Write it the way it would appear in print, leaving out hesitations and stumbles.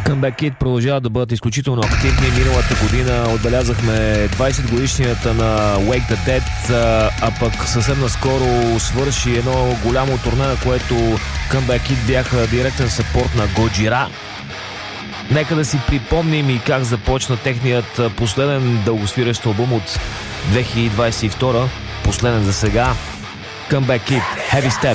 Comeback Kid продължават да бъдат изключително активни. Миналата година отбелязахме 20 годишнията на Wake the Dead, а пък съвсем наскоро свърши едно голямо турне, на което Comeback Kid бяха директен съпорт на Годжира. Нека да си припомним и как започна техният последен дългосвирещ албум от 2022, последен за сега. Comeback Kid, Heavy Step.